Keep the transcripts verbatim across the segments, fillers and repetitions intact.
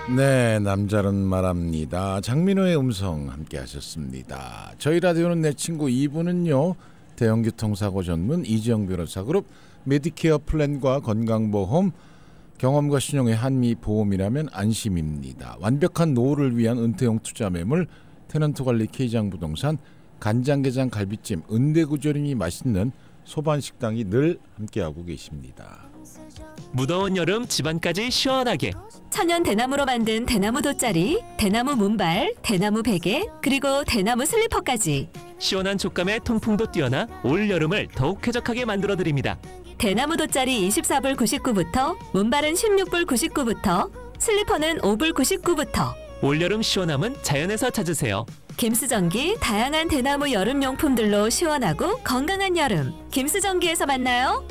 네, 남자는 말합니다. 장민호의 음성 함께 하셨습니다. 저희 라디오는 내 친구 이 부는요. 대형교통사고 전문 이지영 변호사 그룹 메디케어 플랜과 건강보험 경험과 신용의 한미보험이라면 안심입니다. 완벽한 노후를 위한 은퇴용 투자 매물 테넌트관리 K장부동산 간장게장 갈비찜 은대구조림이 맛있는 소반식당이 늘 함께하고 계십니다. 무더운 여름 집안까지 시원하게 천연 대나무로 만든 대나무 돗자리, 대나무 문발, 대나무 베개, 그리고 대나무 슬리퍼까지 시원한 촉감에 통풍도 뛰어나 올 여름을 더욱 쾌적하게 만들어드립니다. 대나무 돗자리 이십사 불 구십구 부터 문발은 십육 불 구십구 부터 슬리퍼는 오 불 구십구 부터 올여름 시원함은 자연에서 찾으세요. 김스전기 다양한 대나무 여름용품들로 시원하고 건강한 여름 김스전기에서 만나요.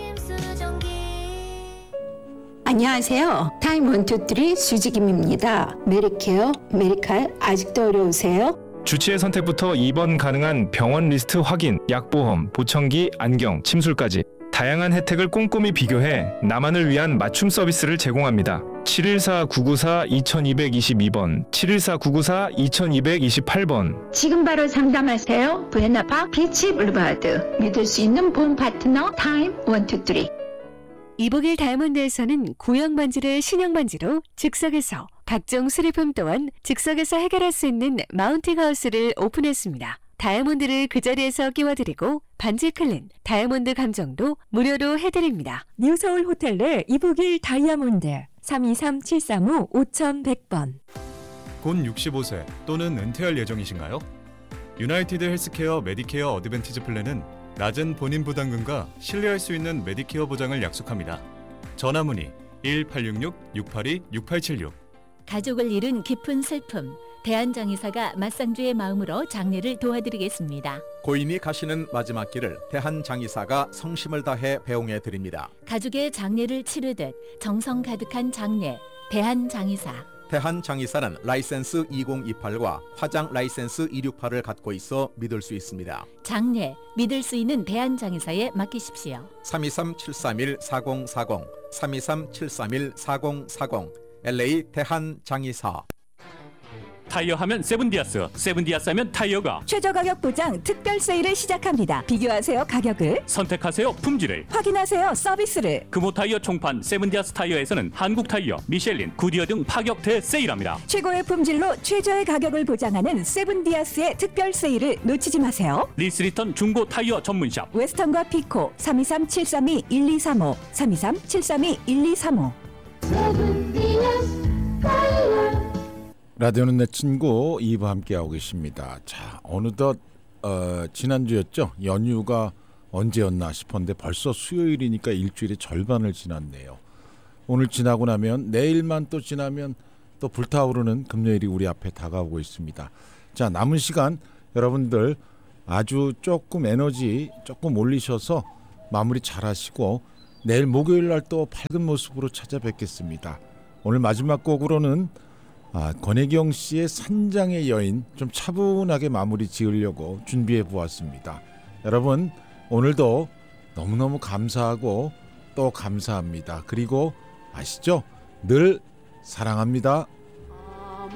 안녕하세요. 타임 원투쓰리 수지김입니다. 메리케어, 메리칼 아직도 어려우세요? 주치의 선택부터 입원 가능한 병원 리스트 확인, 약보험, 보청기, 안경, 침술까지 다양한 혜택을 꼼꼼히 비교해 나만을 위한 맞춤 서비스를 제공합니다. 칠일사 구구사 이이이이 번, 칠일사 구구사 이이이팔 번. 지금 바로 상담하세요. 부에나파 비치 블루바드. 믿을 수 있는 보험 파트너 타임 원투쓰리. 이복일 다이아몬드에서는 구형 반지를 신형 반지로 즉석에서, 각종 수리품 또한 즉석에서 해결할 수 있는 마운팅 하우스를 오픈했습니다. 다이아몬드를 그 자리에서 끼워드리고 반지 클린, 다이아몬드 감정도 무료로 해드립니다. 뉴서울 호텔 내 이복일 다이아몬드 삼이삼 칠삼오 오천백 번. 곧 육십오 세 또는 은퇴할 예정이신가요? 유나이티드 헬스케어 메디케어 어드밴티지 플랜은 낮은 본인 부담금과 신뢰할 수 있는 메디케어 보장을 약속합니다. 전화 문의 일 팔육육 육팔이 육팔칠육. 가족을 잃은 깊은 슬픔, 대한장의사가 맞상주의 마음으로 장례를 도와드리겠습니다. 고인이 가시는 마지막 길을 대한장의사가 성심을 다해 배웅해 드립니다. 가족의 장례를 치르듯 정성 가득한 장례, 대한장의사. 대한장의사는 라이센스 이공이팔과 화장 라이센스 이육팔을 갖고 있어 믿을 수 있습니다. 장례, 믿을 수 있는 대한장의사에 맡기십시오. 삼이삼 칠삼일 사공사공, 삼이삼 칠삼일 사공사공, 엘에이 대한장의사. 타이어 하면 세븐디아스, 세븐디아스 하면 타이어가 최저 가격 보장 특별 세일을 시작합니다. 비교하세요 가격을, 선택하세요 품질을, 확인하세요 서비스를. 금호 타이어 총판 세븐디아스 타이어에서는 한국 타이어, 미셸린, 구디어 등 파격 대세일합니다. 최고의 품질로 최저의 가격을 보장하는 세븐디아스의 특별 세일을 놓치지 마세요. 리스리턴 중고 타이어 전문샵 웨스턴과 피코 삼이삼 칠삼이 일이삼오, 삼이삼 칠삼이 일이삼오. 라디오는 내 친구 이 부 함께하고 계십니다. 자, 어느덧 어, 지난주였죠. 연휴가 언제였나 싶었는데 벌써 수요일이니까 일주일의 절반을 지났네요. 오늘 지나고 나면 내일만 또 지나면 또 불타오르는 금요일이 우리 앞에 다가오고 있습니다. 자, 남은 시간 여러분들 아주 조금 에너지 조금 올리셔서 마무리 잘 하시고 내일 목요일 날 또 밝은 모습으로 찾아뵙겠습니다. 오늘 마지막 곡으로는 아, 권혜경 씨의 산장의 여인 좀 차분하게 마무리 지으려고 준비해 보았습니다. 여러분 오늘도 너무너무 감사하고 또 감사합니다. 그리고 아시죠? 늘 사랑합니다.